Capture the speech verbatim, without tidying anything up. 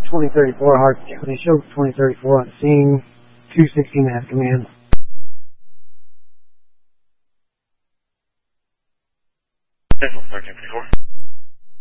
twenty thirty-four, Hard County. Show twenty thirty-four on scene. two sixteen has command. Central, thirteen thirty-four.